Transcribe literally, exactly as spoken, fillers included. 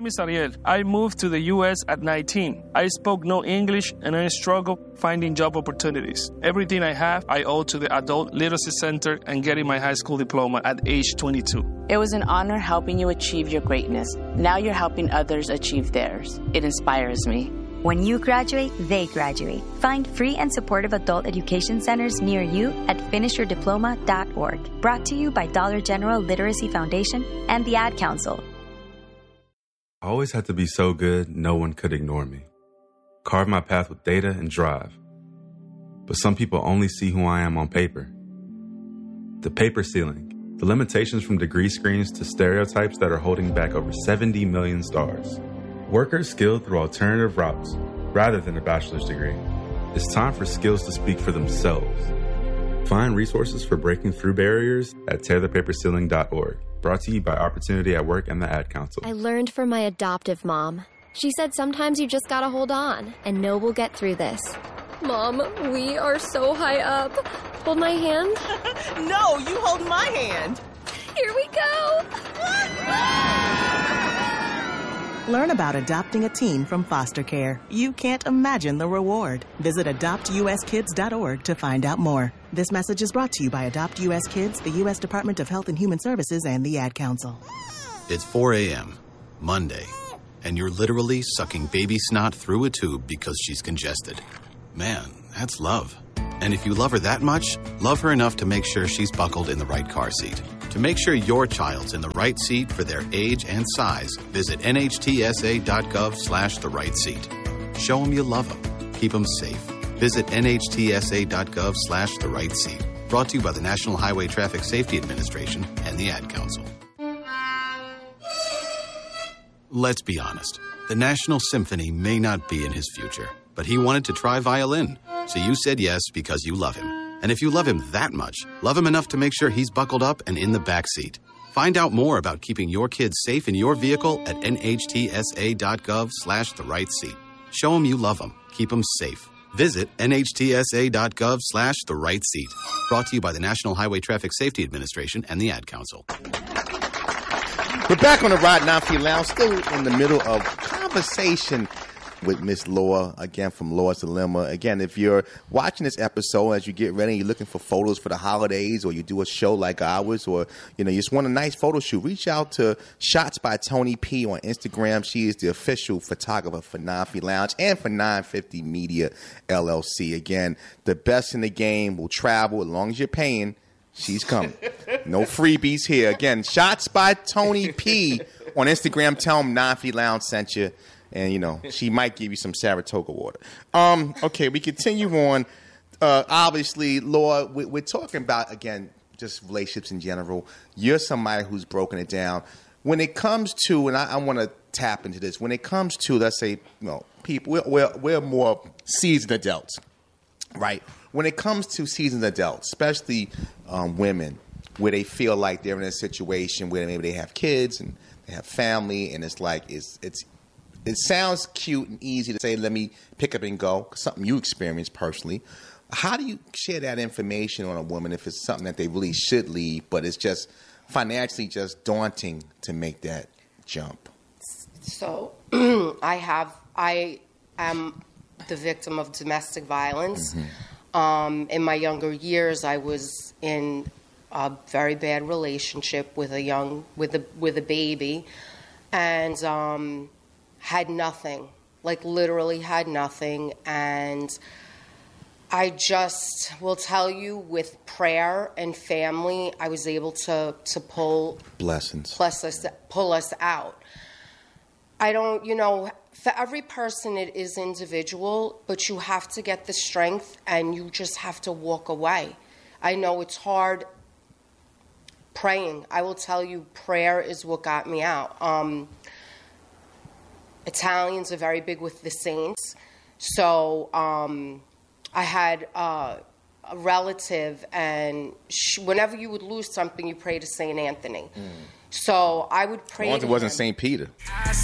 name is Ariel. I moved to the U S at nineteen. I spoke no English and I struggled finding job opportunities. Everything I have, I owe to the Adult Literacy Center and getting my high school diploma at age twenty-two. It was an honor helping you achieve your greatness. Now you're helping others achieve theirs. It inspires me. When you graduate, they graduate. Find free and supportive adult education centers near you at finish your diploma dot org. Brought to you by Dollar General Literacy Foundation and the Ad Council. I always had to be so good, no one could ignore me. Carve my path with data and drive. But some people only see who I am on paper. The paper ceiling. The limitations from degree screens to stereotypes that are holding back over seventy million stars. Workers skilled through alternative routes rather than a bachelor's degree. It's time for skills to speak for themselves. Find resources for breaking through barriers at tear the paper ceiling dot org. Brought to you by Opportunity at Work and the Ad Council. I learned from my adoptive mom. She said sometimes you just gotta hold on and know we'll get through this. Mom, we are so high up. Hold my hand. No, you hold my hand. Here we go. Learn about adopting a teen from foster care. You can't imagine the reward. Visit adopt u s kids dot org to find out more. This message is brought to you by Adopt U S Kids, the U S Department of Health and Human Services, and the Ad Council. It's four a.m., Monday, and you're literally sucking baby snot through a tube because she's congested. Man, that's love. And if you love her that much, love her enough to make sure she's buckled in the right car seat. To make sure your child's in the right seat for their age and size, visit N H T S A dot gov slash the right seat. Show them you love them. Keep them safe. Visit N H T S A dot gov slash the right seat. Brought to you by the National Highway Traffic Safety Administration and the Ad Council. Let's be honest. The National Symphony may not be in his future, but he wanted to try violin. So you said yes because you love him. And if you love him that much, love him enough to make sure he's buckled up and in the back seat. Find out more about keeping your kids safe in your vehicle at N H T S A dot gov slash the right seat. Show them you love them. Keep them safe. Visit N H T S A dot gov slash the right seat. Brought to you by the National Highway Traffic Safety Administration and the Ad Council. We're back on the Rod Nafi Lounge, still in the middle of conversation with Miss Laura, again, from Laura's Dilemma. Again, if you're watching this episode as you get ready, you're looking for photos for the holidays, or you do a show like ours, or, you know, you just want a nice photo shoot, reach out to Shots by Tony P on Instagram. She is the official photographer for Nafi Lounge and for nine fifty Media, L L C. Again, the best in the game will travel as long as you're paying. She's coming. No freebies here. Again, Shots by Tony P on Instagram. Tell him Nafi Lounge sent you. And, you know, she might give you some Saratoga water. Um, okay, we continue on. Uh, obviously, Laura, we, we're talking about, again, just relationships in general. You're somebody who's broken it down. When it comes to, and I, I want to tap into this, when it comes to, let's say, you know, people, we're, we're, we're more seasoned adults, right? When it comes to seasoned adults, especially um, women, where they feel like they're in a situation where maybe they have kids and they have family, and it's like, it's it's It sounds cute and easy to say, let me pick up and go, something you experienced personally. How do you share that information on a woman if it's something that they really should leave, but it's just financially just daunting to make that jump? So I have, I am the victim of domestic violence. Mm-hmm. Um, in my younger years, I was in a very bad relationship with a young, with a, with a baby, and, um, had nothing, like literally had nothing. And I just will tell you, with prayer and family, I was able to, to pull blessings, plus us, pull us out. I don't, you know, for every person it is individual, but you have to get the strength and you just have to walk away. I know it's hard praying. I will tell you, prayer is what got me out. Um, Italians are very big with the saints. So um, I had uh, a relative, and she, whenever you would lose something, you pray to Saint Anthony. Mm. So I would pray. As long as it wasn't him. Saint Peter.